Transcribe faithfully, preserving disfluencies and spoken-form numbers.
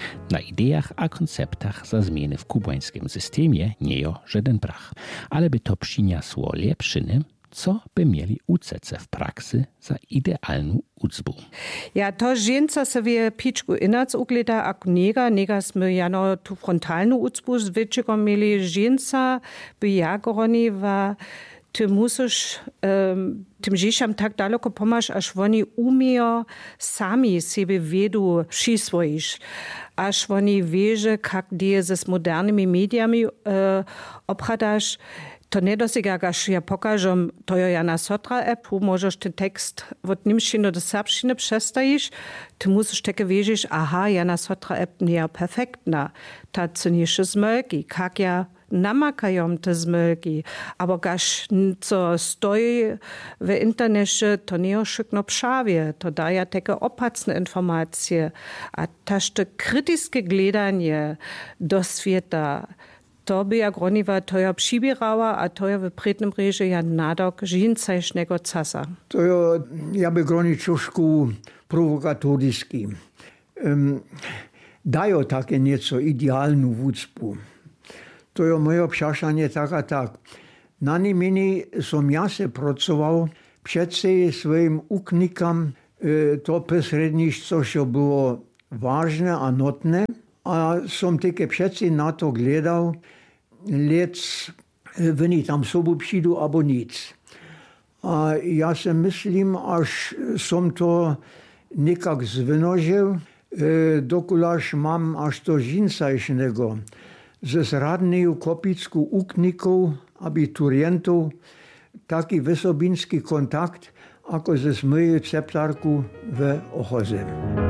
Na idejach a konceptach za zmiany w kubańskim systemie nie jo żaden brach, ale by to przyniosło lepszyny, co by mieli ucece w praksy za idealną ucbu. Ja, to żeńca sobie piczku inac ugleda jak nega, nega sme jano tu frontalną ucbu z wieczego mieli żeńca by jagoroni wa ty musisz um, tym dzieciom tak daleko pomagać, aż oni umieją sami siebie wiedu przyswoić, aż oni wierzą, jak die ze z modernymi mediami uh, obchadasz. To nie dosięga, że ja pokażę, to ja na sotra app, tu możesz ten tekst od niemszczyny do serbszczyny przestawić, ty musisz takie wiedzieć, aha, ja na sotra app nie perfektna, ta co nie zmyłki, jak ja namakają te zmyłki, aber gaż co stoi w internecie, to nie oszykno przawie, to daje takie opacne informacje, a też to krytyczne gledanie do świata, to by jak Roniwa to ja przybierała, a to ja w prednym reže ja nadok żinczejsznego casa. To ja, ja by groni troszkę prowokatorski. Um, dają takie nieco idealną wucpu. To ja moje przeszanie tak a tak. Na nimini som ja se pracował przed swoim uknikam to posrednić, coś było ważne a notne. A som také přeci na to gledal, lec oni tam sobu přijdou, abo nic. A já se myslím, až som to někak zvynožil, dokulaž mám až to žincajšného. Ze zradného kopicku uknikov, abiturientov, taký vysobinský kontakt, ako ze smyju ceplarku v Ochoze.